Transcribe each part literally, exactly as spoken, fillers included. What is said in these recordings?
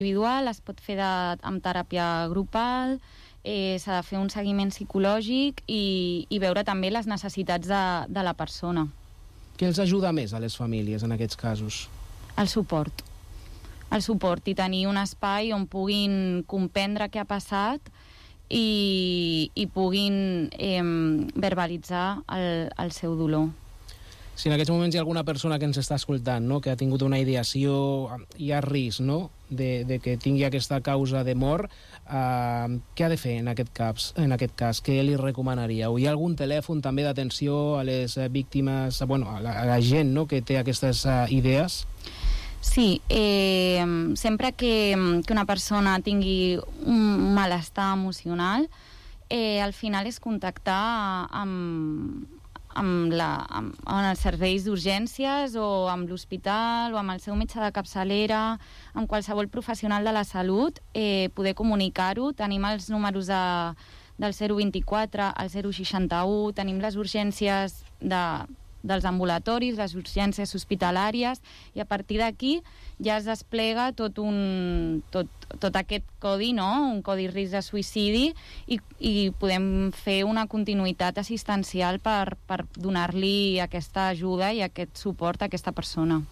individual, es pot fer de, amb teràpia grupal, eh, s'ha de fer un seguiment psicològic i, i veure també les necessitats de, de la persona. Què els ajuda més a les famílies en aquests casos? El suport. El suport i tenir un espai on puguin comprendre què ha passat i, i puguin eh, verbalitzar el, el seu dolor. Si en aquests moments hi ha alguna persona que ens està escoltant, no?, que ha tingut una ideació, hi ha risc, no?, de, de que tingui aquesta causa de mort, eh, què ha de fer en aquest, cas, en aquest cas? Què li recomanaríeu? Hi ha algun telèfon també d'atenció a les víctimes, bueno, a la, a la gent, no?, que té aquestes uh, idees? Sí, eh, sempre que, que una persona tingui un malestar emocional, eh, al final és contactar amb... amb, la, amb, amb els serveis d'urgències o amb l'hospital o amb el seu metge de capçalera, amb qualsevol professional de la salut, eh, poder comunicar-ho. Tenim els números de, del zero vint-i-quatre al zero seixanta-u, tenim les urgències de, dels ambulatoris, les urgències hospitalàries, i a partir d'aquí ja es desplega tot, un, tot, tot aquest codi, no?, un codi risc de suïcidi, i, i podem fer una continuïtat assistencial per, per donar-li aquesta ajuda i aquest suport a aquesta persona.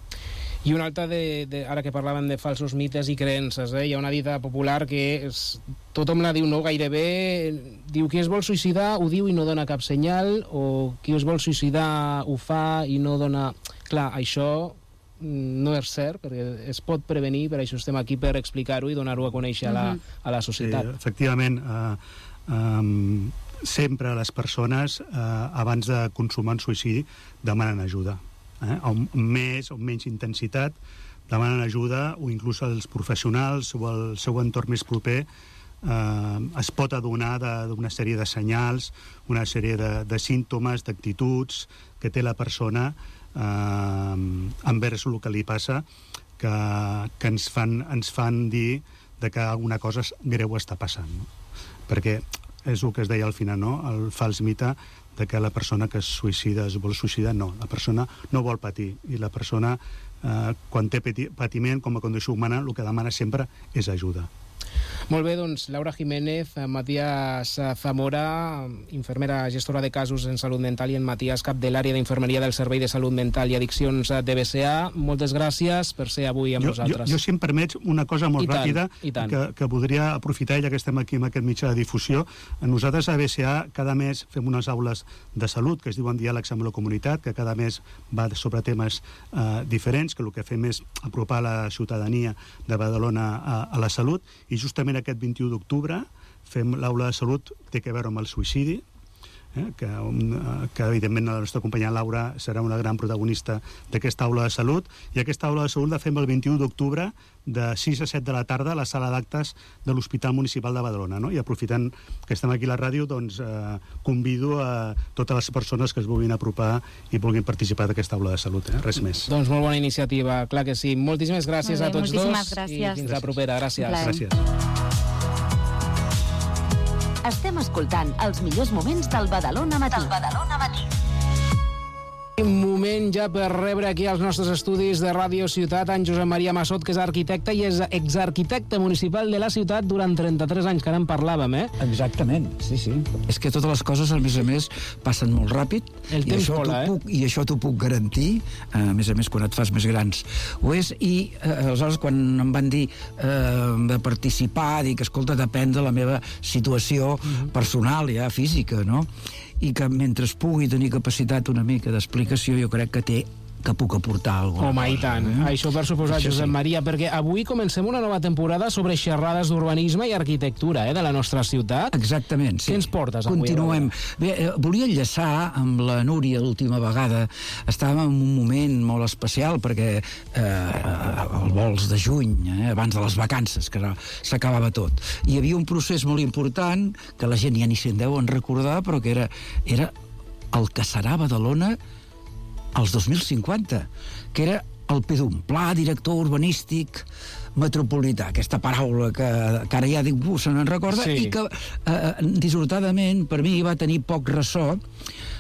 I una altra, de, de, ara que parlaven de falsos mites i creences, eh? Hi ha una dita popular que és, tothom la diu, no, gairebé, diu qui es vol suïcidar ho diu i no dona cap senyal, o qui es vol suïcidar ho fa i no dona... Clar, això no és cert, perquè es pot prevenir, per això estem aquí, per explicar-ho i donar-ho a conèixer a la, a la societat. Sí, efectivament, eh, um, sempre les persones, eh, abans de consumar un suïcidi, demanen ajuda. Eh? Amb més o menys intensitat, demanen ajuda, o inclús els professionals o el seu entorn més proper eh, es pot adonar d'una sèrie de senyals, una sèrie de, de símptomes, d'actituds que té la persona eh, envers el que li passa, que, que ens, fan, ens fan dir de que alguna cosa greu està passant, no? Perquè és el que es deia al final, no?, el fals mite de que la persona que es suïcida es vol suïcidar. No, la persona no vol patir, i la persona eh, quan té patiment com a condició humana el que demana sempre és ajuda. Molt bé, doncs Laura Jiménez, Matías Zamora, infermera gestora de casos en salut mental, i en Matías, cap de l'àrea d'infermeria del Servei de Salut Mental i Addiccions de B C A. Moltes gràcies per ser avui amb jo, nosaltres. Jo, jo, si em permets, una cosa molt I tant, ràpida i tant. que, que voldria aprofitar, ja que estem aquí amb aquest mitjà de difusió. Nosaltres a B C A cada mes fem unes aules de salut que es diuen Diàlegs amb la Comunitat, que cada mes va sobre temes eh, diferents, que el que fem és apropar la ciutadania de Badalona a, a la salut, i justament aquest vint-i-u d'octubre fem l'aula de salut, té a veure amb el suïcidi, eh, que, um, que evidentment la nostra companya Laura serà una gran protagonista d'aquesta aula de salut, i aquesta aula de salut la fem el vint-i-u d'octubre de sis a set de la tarda a la sala d'actes de l'Hospital Municipal de Badalona, no? I aprofitant que estem aquí a la ràdio, doncs eh, convido a totes les persones que es vulguin apropar i vulguin participar d'aquesta aula de salut, eh? Res més. Doncs molt bona iniciativa, clar que sí. Moltíssimes gràcies bé, a tots dos, gràcies. i fins la propera. Gràcies. Gràcies. Estem escoltant els millors moments del Badalona Matí. Del Badalona Matí. Un moment ja per rebre aquí als nostres estudis de Ràdio Ciutat en Josep Maria Massot, que és arquitecte i és exarquitecte municipal de la ciutat durant trenta-tres anys, que ara en parlàvem, eh? Exactament, sí, sí. És que totes les coses, a més a més, passen molt ràpid. El temps vola, eh? Puc, I això t'ho puc garantir, a més a més, quan et fas més grans. Ho és, i eh, aleshores, quan em van dir eh, de participar, dic, escolta, depèn de la meva situació uh-huh. personal, ja, física, no?, i que mentre es pugui tenir capacitat una mica d'explicació, jo crec que té que puc aportar alguna Home, cosa. i tant. Eh? Això per suposar, Això Josep sí. Maria, perquè avui comencem una nova temporada sobre xerrades d'urbanisme i arquitectura, eh, de la nostra ciutat. Exactament, sí. Què ens portes avui? Continuem. Bé, eh, volia enllaçar amb la Núria l'última vegada. Estàvem en un moment molt especial perquè eh, el vols de juny, eh, abans de les vacances, que s'acabava tot. Hi havia un procés molt important, que la gent ja ni se'n deuen recordar, però que era, era el que serà Badalona als dos mil cinquanta, que era el P D U M, Pla Director Urbanístic Metropolità, aquesta paraula que, que ara ja ningú se n'en recorda, sí. I que eh, dissortadament per mi va tenir poc ressò,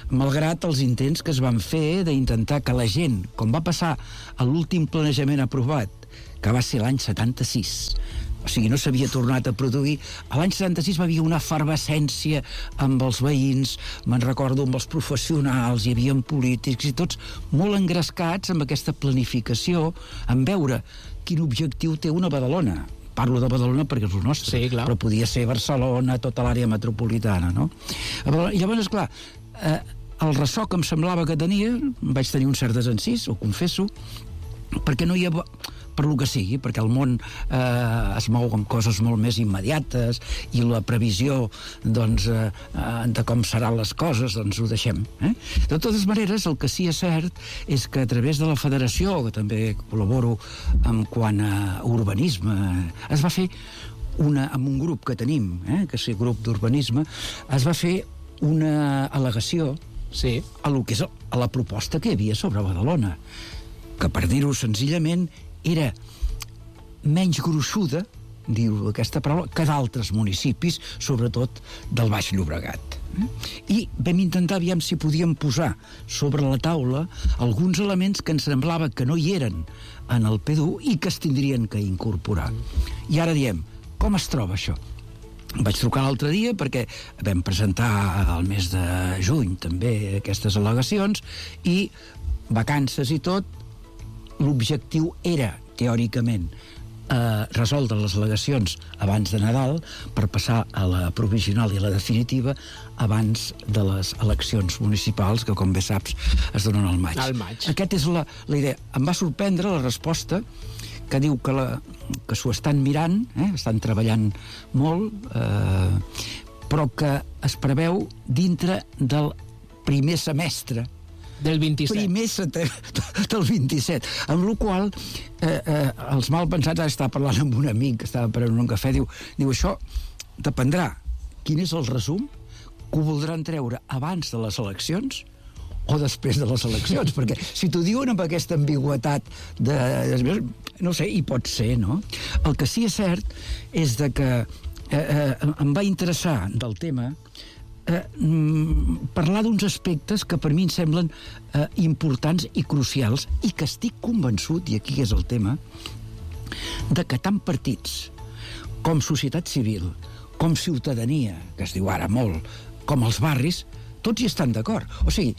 malgrat els intents que es van fer d'intentar que la gent, com va passar a l'últim planejament aprovat, que va ser l'any setanta-sis, o sigui, no s'havia tornat a produir. A l'any setanta-sis va haver una efervescència amb els veïns, me'n recordo, amb els professionals, hi havia polítics i tots molt engrescats amb aquesta planificació, en veure quin objectiu té una Badalona. Parlo de Badalona perquè és el nostre, sí, clar. Però podia ser Barcelona, tota l'àrea metropolitana, no? I llavors, esclar, eh, el ressò que em semblava que tenia, vaig tenir un cert desencís, ho confesso, perquè no hi ha... per lo que sigui, perquè el món eh, es mou amb coses molt més immediates i la previsió doncs, eh, de com seran les coses, doncs ho deixem. Eh? De totes maneres, el que sí és cert és que a través de la federació, que també col·laboro en quant a urbanisme, es va fer una, amb un grup que tenim, eh, que és el grup d'urbanisme, es va fer una al·legació sí. a, lo que és, a la proposta que hi havia sobre Badalona, que per dir-ho senzillament era menys gruixuda, diu aquesta paraula, que d'altres municipis, sobretot del Baix Llobregat. I vam intentar aviam si podíem posar sobre la taula alguns elements que ens semblava que no hi eren en el P D U i que es tindrien que incorporar. I ara diem, com es troba això? Vaig trucar l'altre dia perquè vam presentar al mes de juny també aquestes al·legacions i vacances i tot. L'objectiu era, teòricament, eh, resoldre les al·legacions abans de Nadal per passar a la provisional i a la definitiva abans de les eleccions municipals, que, com bé saps, es donen al maig. Al maig. Aquesta és la, la idea. Em va sorprendre la resposta que diu que, la, que s'ho estan mirant, eh, estan treballant molt, eh, però que es preveu dintre del primer semestre del vint-i-set. Primer setè del vint-i-set. Amb la qual eh, eh, els malpensats, ara estava parlant amb un amic que estava prenent un cafè, diu, diu això dependrà quin és el resum que ho voldran treure abans de les eleccions o després de les eleccions, perquè si t'ho diuen amb aquesta ambigüetat de, de... no sé, hi pot ser, no? El que sí és cert és de que eh, eh, em va interessar del tema Eh, parlar d'uns aspectes que per mi em semblen eh, importants i crucials i que estic convençut, i aquí és el tema, de que tant partits com societat civil, com ciutadania, que es diu ara molt, com els barris, tots hi estan d'acord. O sigui,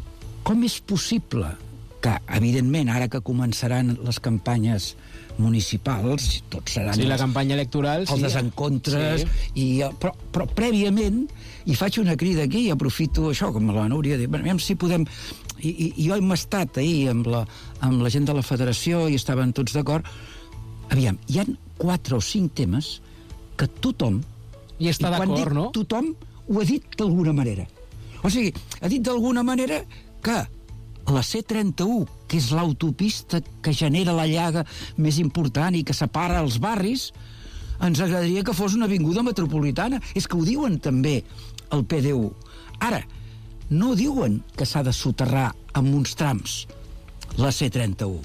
com és possible que, evidentment, ara que començaran les campanyes municipals, tots seran... Sí, la campanya electoral... Els sí. desencontres... Sí. I, però, però prèviament, i faig una crida aquí, i aprofito això, com la Núria, dir, aviam si podem... I, i, i jo hem estat ahir amb la, amb la gent de la federació i estaven tots d'acord. Aviam, hi ha quatre o cinc temes que tothom... I està d'acord, no? Tothom ho ha dit d'alguna manera. O sigui, ha dit d'alguna manera que la C trenta-u, que és l'autopista que genera la llaga més important i que separa els barris, ens agradaria que fos una avinguda metropolitana. És que ho diuen també el P D U. Ara, no diuen que s'ha de soterrar amb uns trams la C trenta-u.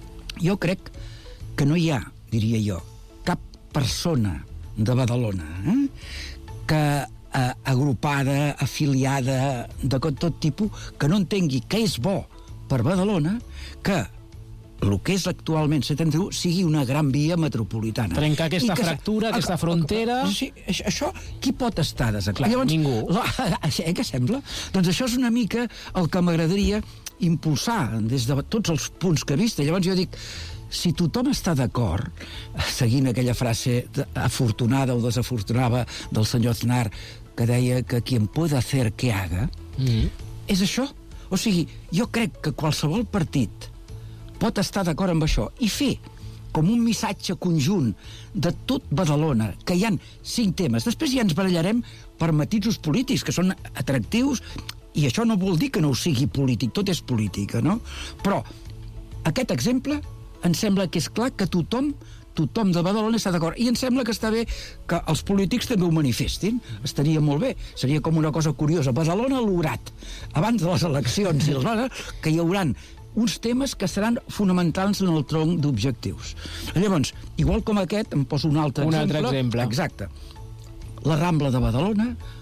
Jo crec que no hi ha, diria jo, cap persona de Badalona eh, que eh, agrupada, afiliada, de tot tipus, que no entengui que és bo per Badalona que el que és actualment C trenta-u sigui una gran via metropolitana. Trencar aquesta que, fractura, a, aquesta frontera... Sí, això, això, qui pot estar desacord? Llavors, ningú. La, eh, què sembla? Doncs això és una mica el que m'agradaria impulsar des de tots els punts que he vist. Llavors jo dic, si tothom està d'acord, seguint aquella frase afortunada o desafortunada del senyor Aznar, que deia que quien puede hacer que haga, mm. és això. O sigui, jo crec que qualsevol partit pot estar d'acord amb això i fer com un missatge conjunt de tot Badalona, que hi ha cinc temes. Després ja ens barallarem per matisos polítics, que són atractius, i això no vol dir que no ho sigui polític, tot és política, no? Però aquest exemple em sembla que és clar que tothom tothom de Badalona està d'acord. I em sembla que està bé que els polítics també ho manifestin. Estaria molt bé. Seria com una cosa curiosa. Badalona ha lograt, abans de les eleccions, i les, que hi hauran uns temes que seran fonamentals en el tronc d'objectius. Llavors, igual com aquest, em poso un altre un exemple. Un altre exemple. Exacte. La Rambla de Badalona,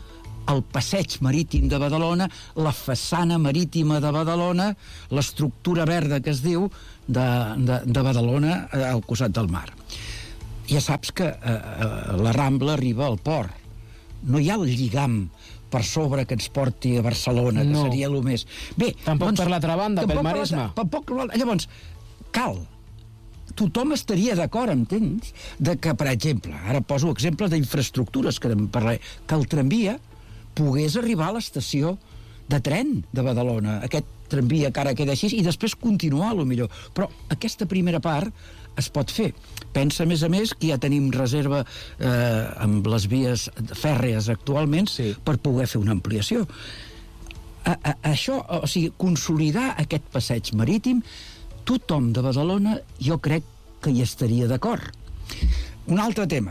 el passeig marítim de Badalona, la façana marítima de Badalona, l'estructura verda que es diu de, de, de Badalona al costat del mar. Ja saps que eh, la Rambla arriba al port. No hi ha el lligam per sobre que ens porti a Barcelona, que no. seria el més... Bé, tampoc doncs, per l'altra banda, pel Maresme. Tampoc, llavors, cal. Tothom estaria d'acord, entens? De que, per exemple, ara poso exemples d'infraestructures que en parlaré, que el tramvia pogués arribar a l'estació de tren de Badalona, aquest tramvia que ara queda així, i després continuar, a lo millor. Però aquesta primera part es pot fer. Pensa, a més a més, que ja tenim reserva eh, amb les vies fèrrees actualment sí. per poder fer una ampliació. A, a, això, o sigui, consolidar aquest passeig marítim, tothom de Badalona jo crec que hi estaria d'acord. Un altre tema,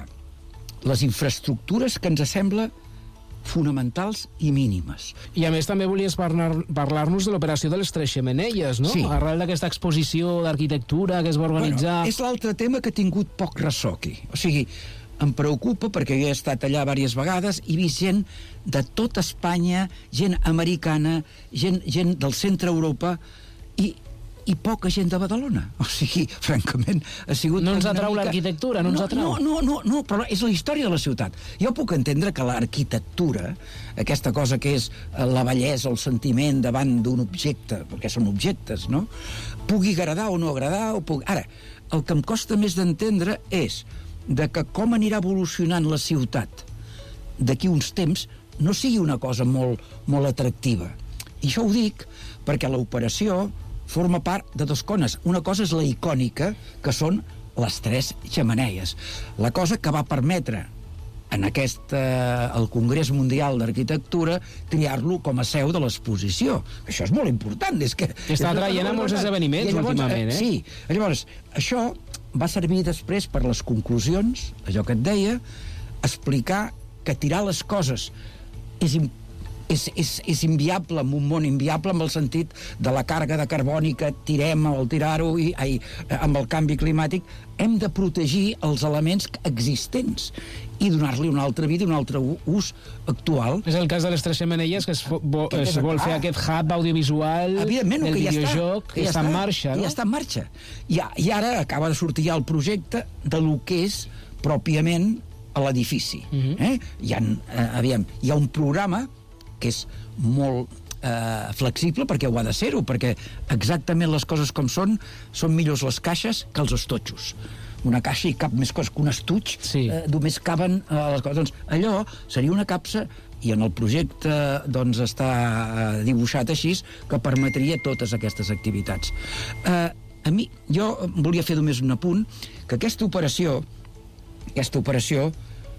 les infraestructures que ens sembla fonamentals i mínimes. I a més també volies parlar, parlar-nos de l'operació de les Tres Xemeneies, no? Sí. Arrel d'aquesta exposició d'arquitectura que es va organitzar... Bueno, és l'altre tema que ha tingut poc ressò aquí. O sigui, em preocupa perquè jo he estat allà diverses vegades i he vist gent de tota Espanya, gent americana, gent, gent del centre Europa i i poca gent de Badalona. O sigui, francament, ha sigut... No ens atrau mica... l'arquitectura, no ens atrau. No, no, no, no, però és la història de la ciutat. Jo puc entendre que l'arquitectura, aquesta cosa que és la bellesa, el sentiment davant d'un objecte, perquè són objectes, no?, pugui agradar o no agradar, o pugui... Ara, el que em costa més d'entendre és de que com anirà evolucionant la ciutat d'aquí uns temps no sigui una cosa molt, molt atractiva. I això ho dic perquè l'operació forma part de dos cones. Una cosa és la icònica, que són les tres xemeneies. La cosa que va permetre en aquest, eh, el Congrés Mundial d'Arquitectura triar-lo com a seu de l'exposició. Això és molt important. És que, està traient a molts esdeveniments llavors, últimament, eh? Sí. Llavors, això va servir després per les conclusions, allò que et deia, explicar que tirar les coses és important, És, és, és inviable, en un món inviable, en el sentit de la càrrega de carboni que tirem al tirar-ho i, ai, amb el canvi climàtic. Hem de protegir els elements existents i donar-li una altra vida, un altre ús actual. És el cas de les Tres Xemeneies, que es, vo, es vol fer aquest hub audiovisual del videojoc, que, que està en marxa, no? Ja està en marxa. I, I ara acaba de sortir ja el projecte de lo que és pròpiament l'edifici. Uh-huh. eh? Hi ha, eh, aviam, hi ha un programa que és molt eh, flexible, perquè ho ha de ser-ho, perquè exactament les coses com són, són millors les caixes que els estotxos. Una caixa hi cap més coses que un estuig, sí. eh, només caben eh, les coses. Doncs allò seria una capsa, i en el projecte doncs, està eh, dibuixat així, que permetria totes aquestes activitats. Eh, a mi, jo volia fer només un apunt, que aquesta operació, aquesta operació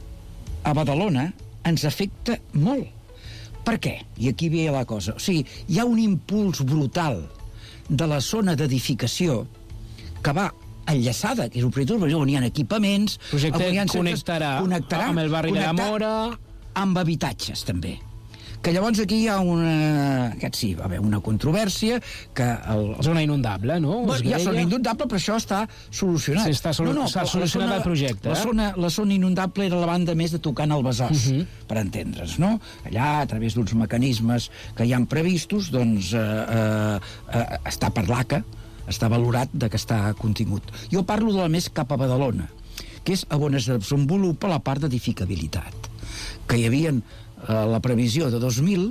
a Badalona ens afecta molt. Per què? I aquí ve la cosa. O sigui, hi ha un impuls brutal de la zona d'edificació que va enllaçada, que és un projecte on hi ha equipaments... El projecte connectarà, connectarà amb el barri de la Mora... amb habitatges, també. Que llavors aquí hi ha una... Aquest sí, va haver una controvèrsia que... El... Zona inundable, no? Bueno, ja zona inundable, però això està solucionat. Sí, està sol... no, no, solucionat zona, el projecte. La zona, la zona inundable era la banda més de tocant el Besòs, uh -huh. per entendre's, no? Allà, a través d'uns mecanismes que hi han previstos, doncs eh, eh, eh, està per l'A C A, està valorat de que està contingut. Jo parlo de la més cap a Badalona, que és on es desenvolupa la part d'edificabilitat, que hi havia la previsió de dos mil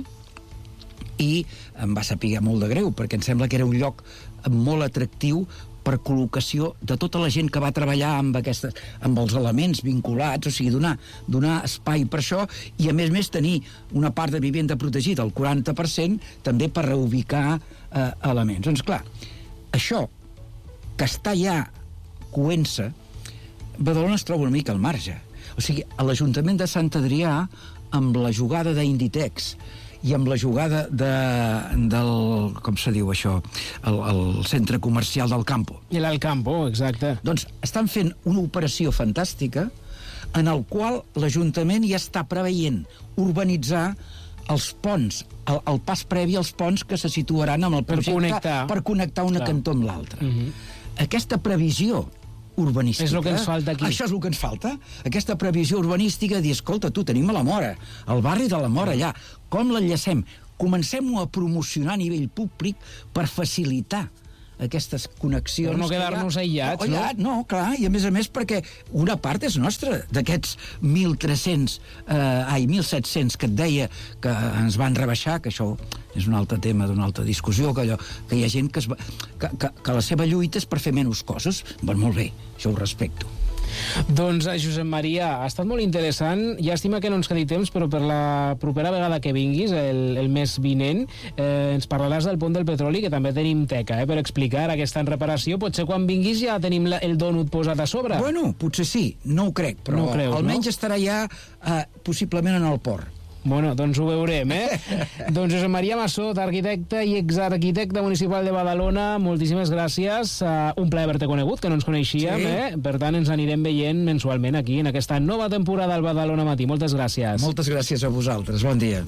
i em va saber molt de greu perquè em sembla que era un lloc molt atractiu per col·locació de tota la gent que va treballar amb, aquestes, amb els elements vinculats, o sigui, donar, donar espai per això i a més a més tenir una part de vivenda protegida, el quaranta per cent, també per reubicar eh, elements. Doncs clar, això que està ja coent-se, Badalona es troba una mica al marge. O sigui, a l'Ajuntament de Sant Adrià, amb la jugada d'Inditex i amb la jugada de, del... com se diu això? El, el centre comercial del Campo. I l'Alcampo, exacte. Doncs estan fent una operació fantàstica en el qual l'Ajuntament ja està preveient urbanitzar els ponts, el, el pas previ als ponts que se situaran amb el projecte per connectar, per connectar una Clar. cantó amb l'altra. Uh-huh. Aquesta previsió urbanística. És el que ens falta aquí. Això és el que ens falta. Aquesta previsió urbanística, dir, escolta, tu, tenim a la Mora, el barri de la Mora allà, com l'enllacem? Comencem-ho a promocionar a nivell públic per facilitar aquestes connexions... Per no quedar-nos aïllats, no? Aïllat, no, clar, i a més a més perquè una part és nostra, d'aquests mil tres-cents, eh, ai, mil set-cents que et deia que ens van rebaixar, que això és un altre tema d'una altra discussió, que, allò, que hi ha gent que, es va, que, que, que la seva lluita és per fer menys coses. Bueno, molt bé, això ho respecto. Doncs, Josep Maria, ha estat molt interessant. Llàstima que no ens quedi temps, però per la propera vegada que vinguis, el, el mes vinent, eh, ens parlaràs del pont del petroli, que també tenim teca, eh, per explicar aquesta en reparació. Potser quan vinguis ja tenim la, el dònut posat a sobre. Bueno, potser sí, no ho crec, però no creus, almenys no? estarà ja eh, possiblement en el port. Bueno, doncs ho veurem, eh? Doncs Josep Maria Massot, arquitecte i exarquitecte municipal de Badalona, moltíssimes gràcies. Uh, un plaer haver-te conegut, que no ens coneixíem, sí. eh? Per tant, ens anirem veient mensualment aquí, en aquesta nova temporada del Badalona Matí. Moltes gràcies. Moltes gràcies a vosaltres. Bon dia.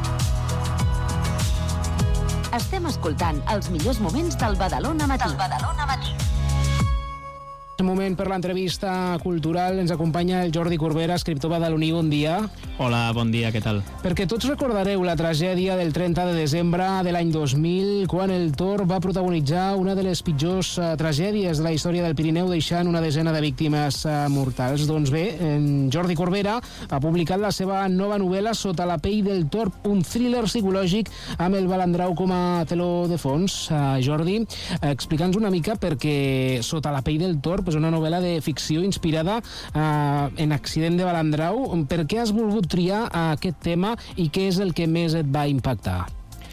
Estem escoltant els millors moments del Badalona Matí. Del Badalona Matí. Un moment per l'entrevista cultural. Ens acompanya el Jordi Corbera, escriptor badaloní. Bon dia. Hola, bon dia, què tal? Perquè tots recordareu la tragèdia del trenta de desembre de l'any dos mil, quan el Tor va protagonitzar una de les pitjors uh, tragèdies de la història del Pirineu, deixant una desena de víctimes uh, mortals. Doncs bé, en Jordi Corbera ha publicat la seva nova novel·la Sota la pell del Tor, un thriller psicològic amb el Balandrau com a teló de fons. Uh, Jordi, uh, explica'ns una mica perquè Sota la pell del Tor és una novel·la de ficció inspirada eh, en Accident de Balandrau. Per què has volgut triar aquest tema i què és el que més et va impactar?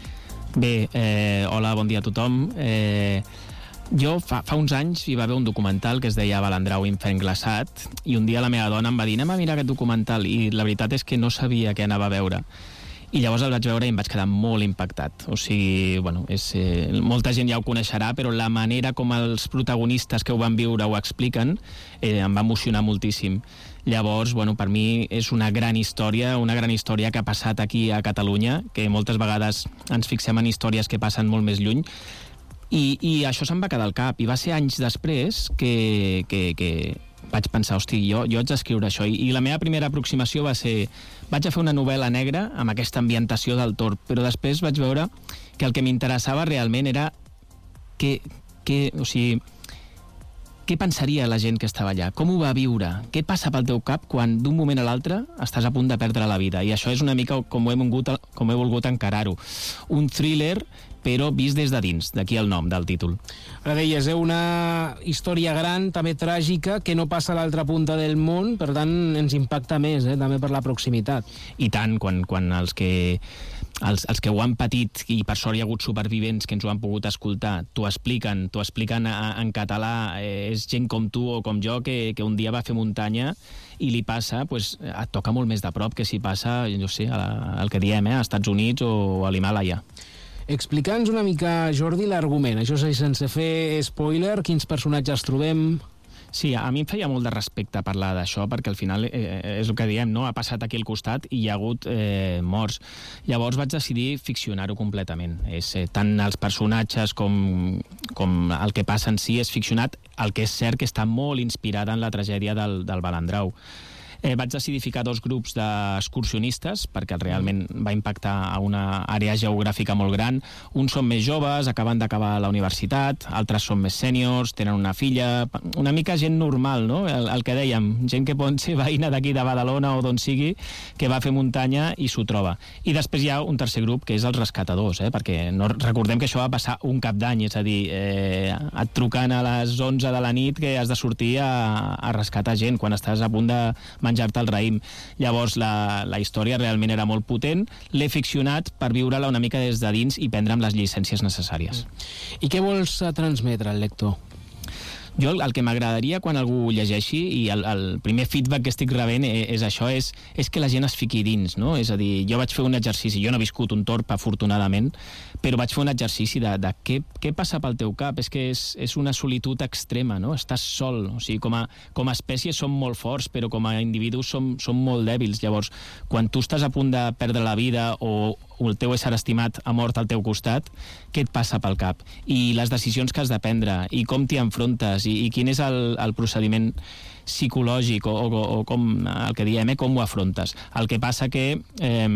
Bé, eh, hola, bon dia a tothom. Eh, jo fa, fa uns anys hi va haver un documental que es deia Balandrau infern glaçat i un dia la meva dona em va dir anem a mirar aquest documental i la veritat és que no sabia què anava a veure. I llavors el vaig veure i em vaig quedar molt impactat. O sigui, bueno, és, eh, molta gent ja ho coneixerà, però la manera com els protagonistes que ho van viure ho expliquen eh, em va emocionar moltíssim. Llavors, bueno, per mi és una gran història, una gran història que ha passat aquí a Catalunya, que moltes vegades ens fixem en històries que passen molt més lluny, i, i això se'm va quedar al cap. I va ser anys després que, que, que vaig pensar, hosti, jo, jo haig d'escriure això. I, I la meva primera aproximació va ser, vaig a fer una novel·la negra amb aquesta ambientació del Tor, però després vaig veure que el que m'interessava realment era que, que, o sigui, què pensaria la gent que estava allà? Com ho va viure? Què passa pel teu cap quan d'un moment a l'altre estàs a punt de perdre la vida? I això és una mica com ho he volgut, com he volgut encarar-ho. Un thriller, però vist des de dins, d'aquí el nom del títol. Ara deies, eh, una història gran, també tràgica, que no passa a l'altra punta del món, per tant ens impacta més, eh, també per la proximitat. I tant, quan, quan els que... Els, els que ho han patit, i per sort hi ha hagut supervivents que ens ho han pogut escoltar, t'ho expliquen, t'ho expliquen a, en català, eh, és gent com tu o com jo que, que un dia va fer muntanya i li passa, pues, et toca molt més de prop que si passa, no sé, al que diem, eh, als Estats Units o a l'Himàlaia. Explica'ns una mica, Jordi, l'argument. Això és sense fer spoiler, quins personatges trobem... Sí, a mi em feia molt de respecte parlar d'això, perquè al final eh, és el que diem, no? Ha passat aquí al costat i hi ha hagut eh, morts. Llavors vaig decidir ficcionar-ho completament. És, eh, tant els personatges com, com el que passa en si és ficcionat, el que és cert que està molt inspirada en la tragèdia del, del Balandrau. Eh, vaig decidir ficar dos grups d'excursionistes perquè realment va impactar a una àrea geogràfica molt gran. Uns són més joves, acaben d'acabar la universitat, altres són més sèniors, tenen una filla, una mica gent normal, no? El, el que dèiem, gent que pot ser veïna d'aquí de Badalona o d'on sigui, que va fer muntanya i s'ho troba. I després hi ha un tercer grup, que és els rescatadors, eh? Perquè no, recordem que això va passar un cap d'any, és a dir, eh, et trucant a les onze de la nit que has de sortir a, a rescatar gent quan estàs a punt de menjar-te el raïm. Llavors la, la història realment era molt potent, l'he ficcionat per viure-la una mica des de dins i prendre'm les llicències necessàries. I què vols transmetre al lector? Jo el que m'agradaria quan algú ho llegeixi, i el, el primer feedback que estic rebent és, és això, és, és que la gent es fiqui dins, no? És a dir, jo vaig fer un exercici, jo no he viscut un torb, afortunadament, però vaig fer un exercici de, de què, què passa pel teu cap. És que és, és una solitud extrema, no? Estàs sol, o sigui, com a, com a espècie som molt forts, però com a individus som, som molt dèbils. Llavors, quan tu estàs a punt de perdre la vida o el teu ésser estimat ha mort al teu costat, què et passa pel cap? I les decisions que has de prendre, i com t'hi enfrontes, i, i quin és el, el procediment psicològic, o, o, o com el que diem, eh, com ho afrontes. El que passa que eh,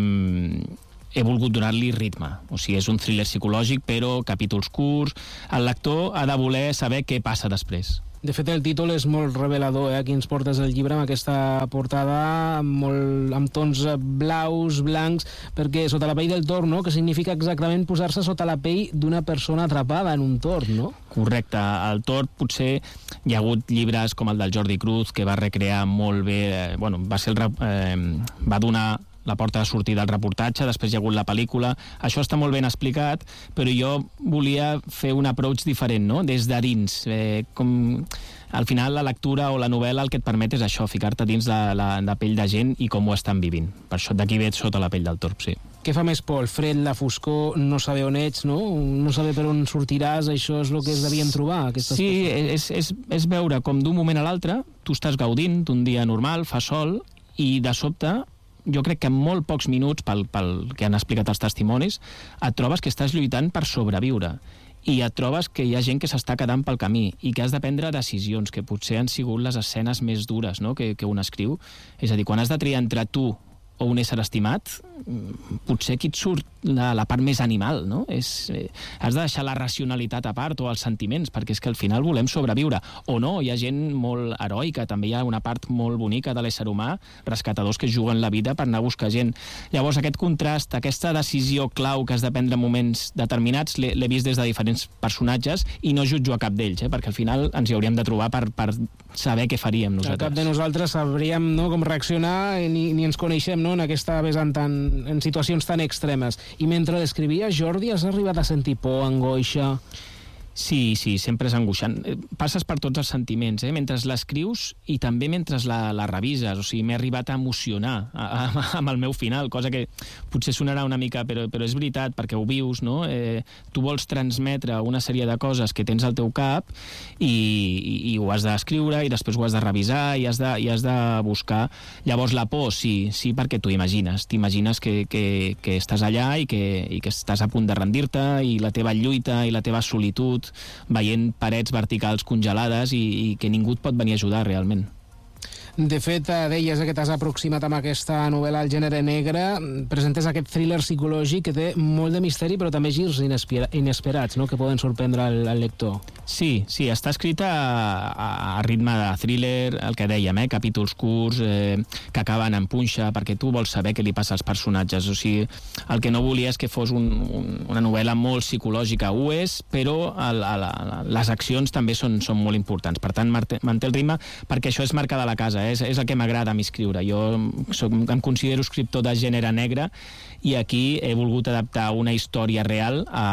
he volgut donar-li ritme. O sigui, és un thriller psicològic, però capítols curts. El lector ha de voler saber què passa després. De fet, el títol és molt revelador, eh? Aquí ens portes el llibre amb aquesta portada molt, amb tons blaus, blancs, perquè sota la pell del tord, no?, que significa exactament posar-se sota la pell d'una persona atrapada en un tord, no? Correcte. El tord, potser hi ha hagut llibres com el del Jordi Cruz, que va recrear molt bé, eh, bueno, va ser el, eh, va donar la porta de sortida del reportatge, després hi ha hagut la pel·lícula. Això està molt ben explicat, però jo volia fer un approach diferent, no?, des de dins. Eh, com... Al final, la lectura o la novel·la el que et permet és això, ficar-te dins la, la, la pell de gent i com ho estan vivint. Per això d'aquí ve sota la pell del torb, sí. Què fa més por? El fred, la foscor, no saber on ets, no? No saber per on sortiràs, això és el que es devien trobar, aquestes sí, persones. és, és, és veure com d'un moment a l'altre tu estàs gaudint d'un dia normal, fa sol, i de sobte jo crec que en molt pocs minuts, pel, pel que han explicat els testimonis, et trobes que estàs lluitant per sobreviure i et trobes que hi ha gent que s'està quedant pel camí i que has de prendre decisions que potser han sigut les escenes més dures, no?, que, que un escriu. És a dir, quan has de triar entre tu o un ésser estimat, potser aquí et surt la, la part més animal, no? És, eh, has de deixar la racionalitat a part o els sentiments, perquè és que al final volem sobreviure. O no, hi ha gent molt heroica, també hi ha una part molt bonica de l'ésser humà, rescatadors que juguen la vida per anar a buscar gent. Llavors, aquest contrast, aquesta decisió clau que has de prendre en moments determinats, l'he vist des de diferents personatges i no jutjo a cap d'ells, eh? Perquè al final ens hi hauríem de trobar per, per saber què faríem nosaltres. A cap de nosaltres sabríem, no?, com reaccionar, ni, ni ens coneixem, no?, en aquesta vessant tan, en situacions tan extremes. I mentre l'escrivies, Jordi, has arribat a sentir por, angoixa? Sí, sí, sempre és angoixant. Passes per tots els sentiments, eh? Mentre l'escrius i també mentre la, la revises. O sigui, m'he arribat a emocionar a, a, amb el meu final, cosa que potser sonarà una mica, però, però és veritat, perquè ho vius, no? Eh, tu vols transmetre una sèrie de coses que tens al teu cap i, i, i ho has d'escriure i després ho has de revisar i has de, i has de buscar. Llavors, la por, sí, sí, perquè t'ho imagines. T'imagines que, que, que estàs allà i que, i que estàs a punt de rendir-te i la teva lluita i la teva solitud veient parets verticals congelades i, i que ningú et pot venir a ajudar realment. De fet, deies que t'has aproximat amb aquesta novel·la al gènere negre, presentes aquest thriller psicològic que té molt de misteri però també girs inesperats, no?, que poden sorprendre el, el lector. Sí, sí, està escrita a, a ritme de thriller, el que dèiem, eh? Capítols curts, eh, que acaben en punxa, perquè tu vols saber què li passa als personatges. O sigui, el que no volia és que fos un, un, una novel·la molt psicològica, ho és, però el, el, les accions també són, són molt importants. Per tant, manté el ritme, perquè això és marca de la casa, és, és el que m'agrada a mi escriure. Jo soc, em considero escriptor de gènere negre i aquí he volgut adaptar una història real a,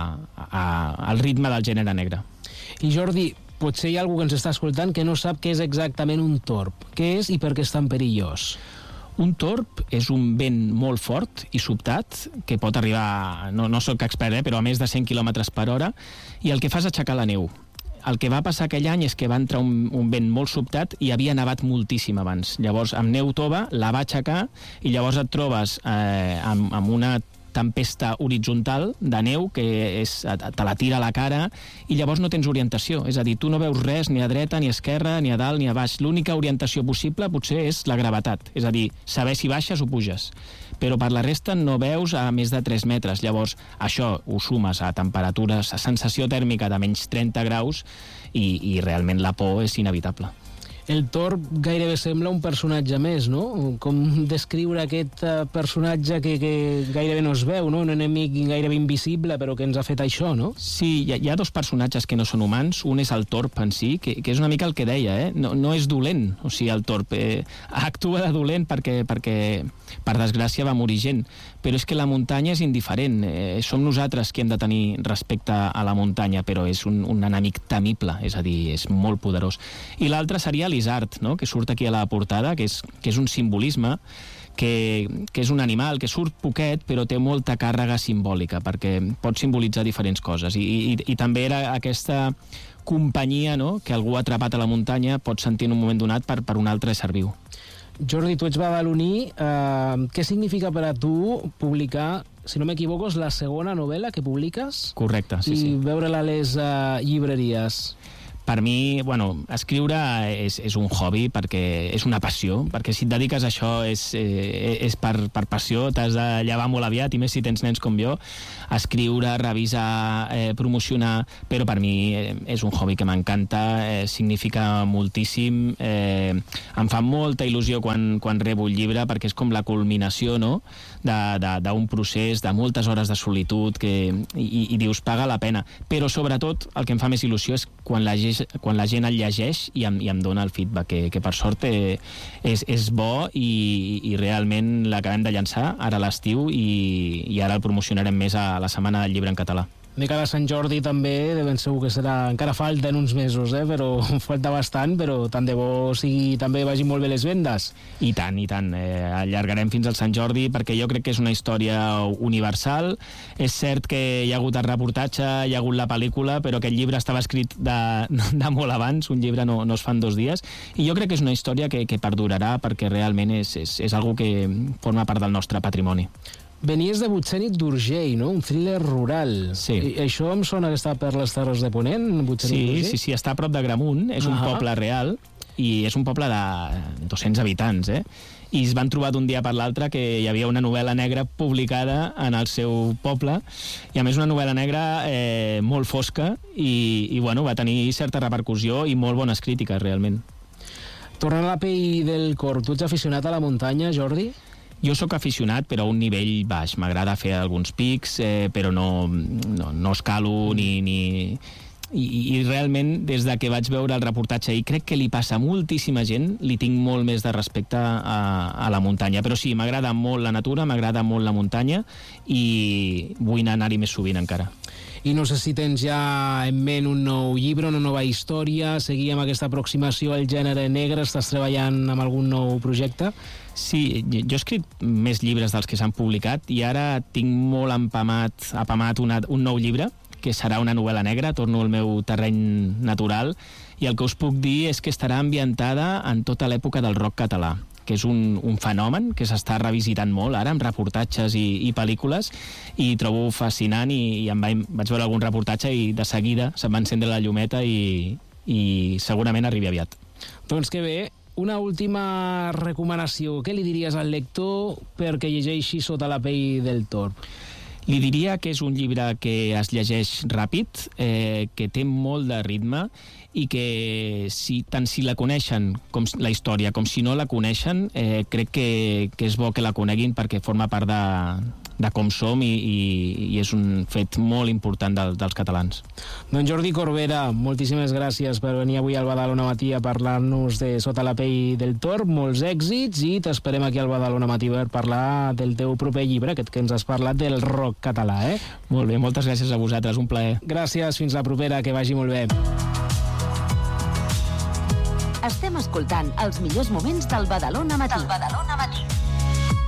a, al ritme del gènere negre. I Jordi, potser hi ha algú que ens està escoltant que no sap què és exactament un torb. Què és i per què és tan perillós? Un torb és un vent molt fort i sobtat que pot arribar, no, no soc expert, eh, però a més de cent quilòmetres per hora, i el que fa és aixecar la neu. El que va passar aquell any és que va entrar un, un vent molt sobtat i havia nevat moltíssim abans. Llavors, amb neu tova, la va aixecar i llavors et trobes eh, amb, amb una tempesta horitzontal de neu que és, te la tira a la cara i llavors no tens orientació. És a dir, tu no veus res ni a dreta, ni a esquerra, ni a dalt, ni a baix. L'única orientació possible potser és la gravetat. És a dir, saber si baixes o puges. Però per la resta no veus a més de tres metres. Llavors, això ho sumes a temperatures, a sensació tèrmica de menys trenta graus i, i realment la por és inevitable. El torb gairebé sembla un personatge més, no? Com descriure aquest personatge que, que gairebé no es veu, no? Un enemic gairebé invisible, però que ens ha fet això, no? Sí, hi ha, hi ha dos personatges que no són humans. Un és el torb en si, que, que és una mica el que deia, eh? No, no és dolent, o sigui, el torb eh, actua de dolent perquè, perquè, per desgràcia, va morir gent. Però és que la muntanya és indiferent. Eh, som nosaltres qui hem de tenir respecte a la muntanya, però és un, un enemic temible, és a dir, és molt poderós. I l'altre seria l'isard, no?, que surt aquí a la portada, que és, que és un simbolisme, que, que és un animal que surt poquet però té molta càrrega simbòlica perquè pot simbolitzar diferents coses i, i, i també era aquesta companyia, no?, que algú atrapat a la muntanya pot sentir en un moment donat per, per un altre ésser viu. Jordi, tu ets badaloní. Uh, què significa per a tu publicar, si no m'equivoco, és la segona novel·la que publiques? Correcte, sí, I sí. I veure-la a les uh, llibreries. Per mi, bueno, escriure és, és un hobby, perquè és una passió, perquè si et dediques a això és, eh, és per, per passió, t'has de llevar molt aviat, i més si tens nens com jo, escriure, revisar, eh, promocionar, però per mi eh, és un hobby que m'encanta, eh, significa moltíssim, eh, em fa molta il·lusió quan, quan rebo un llibre, perquè és com la culminació, no?, d'un procés, de moltes hores de solitud, que, i, i dius, paga la pena. Però sobretot el que em fa més il·lusió és quan la gent quan la gent el llegeix i em, i em dona el feedback, que, que per sort eh, és, és bo, i, i realment l'acabem de llançar ara a l'estiu, i, i ara el promocionarem més a la Setmana del Llibre en Català. De cara a Sant Jordi també, de ben segur que serà... Encara falten uns mesos, eh? Però falta bastant, però tant de bo sigui, també vagin molt bé les vendes. I tant, i tant. Eh, allargarem fins al Sant Jordi, perquè jo crec que és una història universal. És cert que hi ha hagut el reportatge, hi ha hagut la pel·lícula, però aquest llibre estava escrit de, de molt abans, un llibre no, no es fa en dos dies, i jo crec que és una història que, que perdurarà, perquè realment és, és, és algo que forma part del nostre patrimoni. Venies de Butxènic d'Urgell, no? Un thriller rural. Sí. I això em sona que està per les Terres de Ponent, Butxènic sí, d'Urgell? Sí, sí, està a prop de Gramunt, és un uh-huh. poble real, i és un poble de dos-cents habitants, eh? I es van trobar d'un dia per l'altre que hi havia una novel·la negra publicada en el seu poble, i a més una novel·la negra eh, molt fosca, i, i bueno, va tenir certa repercussió i molt bones crítiques, realment. Tornant a la pell del corp, tu ets aficionat a la muntanya, Jordi? Jo sóc aficionat, però a un nivell baix. M'agrada fer alguns pics, eh, però no, no, no escalo ni... ni... I, I realment, des de que vaig veure el reportatge, i crec que li passa a moltíssima gent, li tinc molt més de respecte a, a la muntanya. Però sí, m'agrada molt la natura, m'agrada molt la muntanya, i vull anar-hi més sovint encara. I no sé si tens ja en ment un nou llibre, una nova història, seguir amb aquesta aproximació al gènere negre, estàs treballant amb algun nou projecte? Sí, jo he escrit més llibres dels que s'han publicat, i ara tinc molt empamat, apamat una, un nou llibre, que serà una novel·la negra, torno al meu terreny natural, i el que us puc dir és que estarà ambientada en tota l'època del rock català, que és un, un fenomen que s'està revisitant molt ara, amb reportatges i, i pel·lícules, i trobo fascinant, i, i em vaig, vaig veure algun reportatge i de seguida se'm va encendre la llumeta, i, i segurament arribi aviat. Doncs que bé. Una última recomanació. Què li diries al lector perquè llegeixi Sota la pell del torb? Li diria que és un llibre que es llegeix ràpid, eh, que té molt de ritme, i que si, tant si la coneixen com la història com si no la coneixen, eh, crec que, que és bo que la coneguin, perquè forma part de, de com som, i, i, i és un fet molt important del, dels catalans. Doncs Jordi Corbera, moltíssimes gràcies per venir avui al Badalona Matí a parlar-nos de Sota la pell del torb, molts èxits, i t'esperem aquí al Badalona Matí per parlar del teu proper llibre, aquest que ens has parlat del rock català, eh? Molt bé, moltes gràcies a vosaltres, un plaer. Gràcies, fins la propera, que vagi molt bé. Estem escoltant els millors moments del Badalona Matí. Del Badalona Matí.